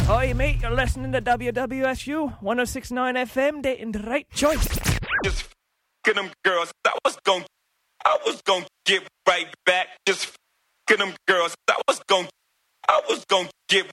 Hi, mate, you're listening to WWSU 106.9 FM, dating the right choice. Just f***ing them girls. I was gonna get right back. Just f***ing them girls. I was gonna